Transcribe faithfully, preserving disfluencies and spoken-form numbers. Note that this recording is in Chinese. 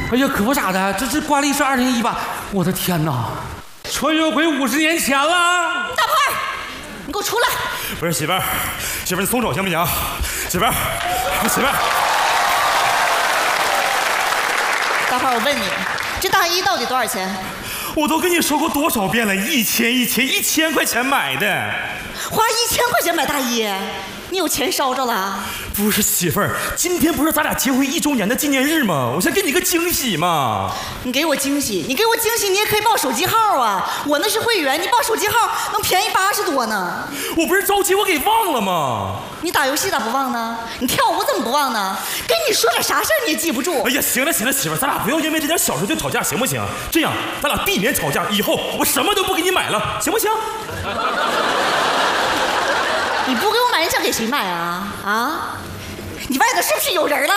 哎呀，可不咋的，这这惯例是二零一八，我的天哪，穿越回五十年前了。 大胖，你给我出来！ 不是媳妇儿，媳妇儿你松手行不行？媳妇儿，媳妇儿。 大胖，我问你，这大衣到底多少钱？ 我都跟你说过多少遍了，一千一千一千块钱买的。 花一千块钱买大衣，你有钱烧着了？ 不是媳妇儿，今天不是咱俩结婚一周年的纪念日吗？我想给你个惊喜嘛。 你给我惊喜，你给我惊喜，你也可以报手机号啊。我那是会员，你报手机号能便宜八十多呢。 我不是着急，我给忘了吗？ 你打游戏咋不忘呢？你跳舞怎么不忘呢？跟你说点啥事儿你也记不住。 哎呀，行了行了，媳妇儿，咱俩不要因为这点小事就吵架，行不行？这样，咱俩避免吵架，以后我什么都不给你买了，行不行？ 你不给我买，你想给谁买啊？啊？你外头是不是有人了？